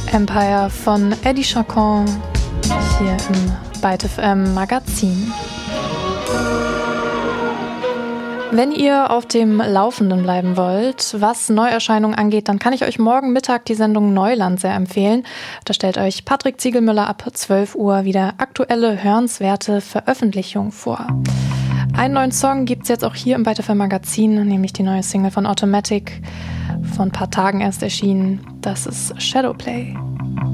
Empire von Eddie Chacon hier im Byte FM Magazin. Wenn ihr auf dem Laufenden bleiben wollt, was Neuerscheinungen angeht, dann kann ich euch morgen Mittag die Sendung Neuland sehr empfehlen. Da stellt euch Patrick Ziegelmüller ab 12 Uhr wieder aktuelle, hörenswerte Veröffentlichungen vor. Einen neuen Song gibt es jetzt auch hier im Byte FM Magazin, nämlich die neue Single von Automatic, vor ein paar Tagen erst erschienen. Das ist Shadowplay.